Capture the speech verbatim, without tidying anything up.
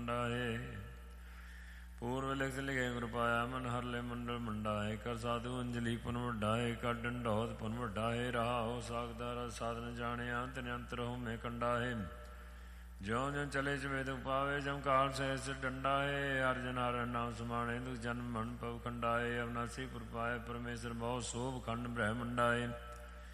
ਕੰਡਾਏ। ਪੂਰਵ ਲਿਖ ਲਿਖੇ ਗੁਰ ਪਾਇਆ ਮਨ ਹਰਲੇ ਮੰਡਲ ਮੰਡਾਏ। ਕਰ ਸਾਧੂ ਅੰਜਲੀ ਪੁਨ ਵਡਾਏ। ਕਰ ਡੰਡੌਤ ਪੁਨ ਵਡਾਏ। ਰਹਾਉ ਸਾਖਦਾ ਰਸ ਸਾਧਨ ਜਾਣਿਆ ਤਿਨ ਅੰਤਰ ਹੋਮੇ ਕੰਡਾਏ। ਜਿਉਂ ਜਿਉਂ ਚਲੇ ਚਵੇਦ ਉਪਾਵੇ ਜਮ ਕਾਲ ਸਹਿਸ ਡੰਡਾਏ। ਅਰਜਨ ਹਰ ਨਾਮ ਸਮਾਣੇ ਦੁਖ ਜਨਮ ਮਨ ਪਵ ਕੰਡਾਏ। ਅਵਨਾਸੀ ਪੁਰ ਪਾਏ ਪਰਮੇਸ਼ਰ ਬਹੁ ਸੋਭ ਖੰਡ ਬ੍ਰਹਿਮੰਡਾਏ।